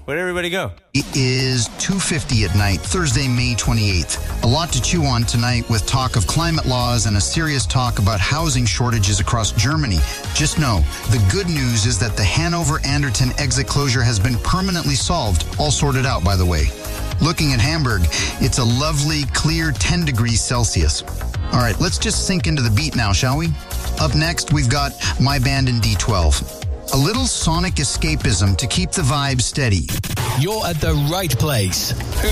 Where'd everybody go? It is 2:50 at night, Thursday, May 28th. A lot to chew on tonight with talk of climate laws and a serious talk about housing shortages across Germany. Just know, the good news is that the Hanover-Anderton exit closure has been permanently solved, all sorted out, by the way. Looking at Hamburg, it's a lovely, clear 10 degrees Celsius. All right, let's just sink into the beat now, shall we? Up next, we've got My Band in D12. A little sonic escapism to keep the vibe steady. You're at the right place.